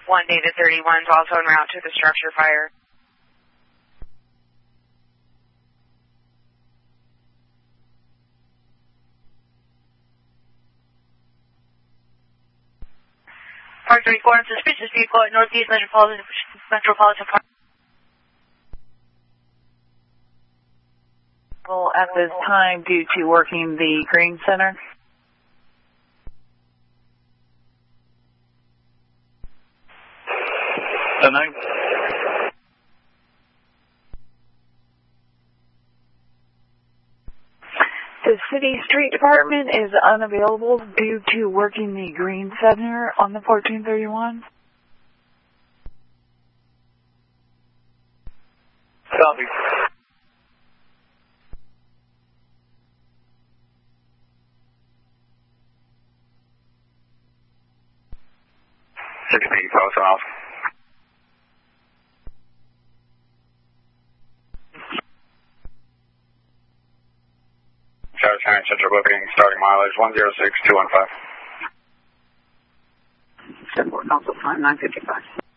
1 Data 31 is also en route to the structure fire. Park 34, suspicious vehicle at Northeast Metropolitan Park. At this time due to working the Green Center. The City Street Department is unavailable due to working the Green Center on the 1431. Copy. Close off. Charge County Central booking, starting mileage 106,215. 74, also 5955.